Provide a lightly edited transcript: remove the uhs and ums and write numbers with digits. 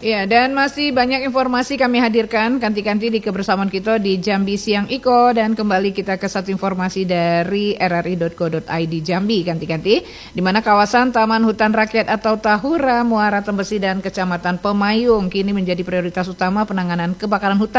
Ya, dan masih banyak informasi kami hadirkan kanti-kanti di kebersamaan kita di Jambi Siang Iko, dan kembali kita ke satu informasi dari rri.co.id Jambi kanti-kanti, di mana kawasan Taman Hutan Rakyat atau Tahura, Muara Tembesi dan Kecamatan Pemayung kini menjadi prioritas utama penanganan kebakaran hutan